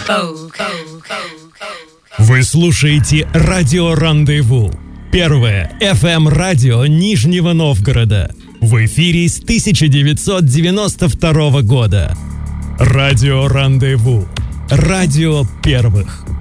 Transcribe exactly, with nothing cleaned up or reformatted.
Вы слушаете радио «Рандеву». Первое эф эм-радио Нижнего Новгорода. В эфире с тысяча девятьсот девяносто второго года. Радио «Рандеву». Радио первых.